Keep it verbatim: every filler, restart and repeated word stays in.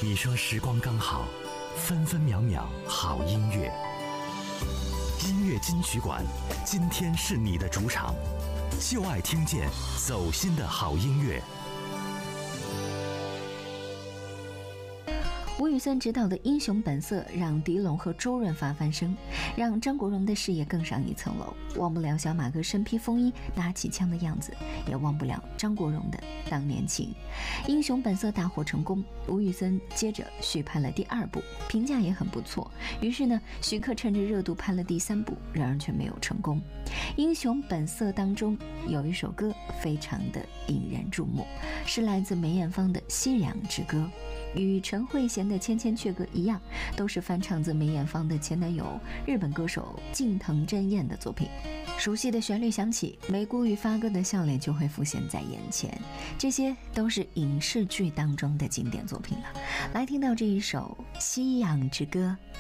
你说时光刚好，分分秒秒好音乐。音乐金曲馆，今天是你的主场，就爱听见走心的好音乐。 吴宇森执导的《英雄本色》让狄龙和周润发翻身，让张国荣的事业更上一层楼。忘不了小马哥身披风衣拿起枪的样子，也忘不了张国荣的当年情。《英雄本色》大获成功，吴宇森接着续拍了第二部，评价也很不错。于是呢，徐克趁着热度拍了第三部，然而却没有成功。《英雄本色》当中有一首歌非常的引人注目，是来自梅艳芳的《西凉之歌》。与陈慧娴的《千千阙歌》一样，都是翻唱自梅艳芳的前男友日本歌手近藤真彦的作品。熟悉的旋律响起，梅姑与发哥的笑脸就会浮现在眼前，这些都是影视剧当中的经典作品了。来听到这一首《西洋之歌》。